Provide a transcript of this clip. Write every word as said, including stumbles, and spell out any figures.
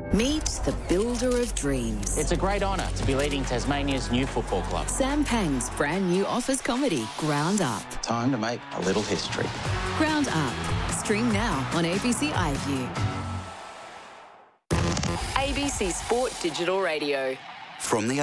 Meet the builder of dreams. It's a great honour to be leading Tasmania's new football club. Sam Pang's brand new office comedy, Ground Up. Time to make a little history. Ground Up. Stream now on A B C iView. A B C Sport Digital Radio. From the